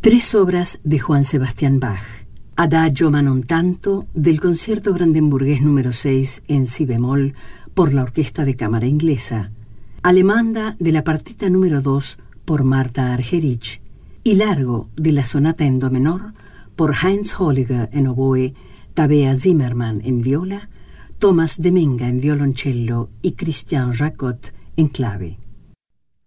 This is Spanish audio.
Tres obras de Johann Sebastian Bach. Adagio ma non tanto, del concierto brandenburgués número 6 en si bemol por la Orquesta de Cámara Inglesa. Alemanda de la partita número 2 por Marta Argerich. Y Largo de la sonata en do menor por Heinz Holliger en oboe, Tabea Zimmermann en viola, Thomas Demenga en violoncello y Christian Jacot en clave.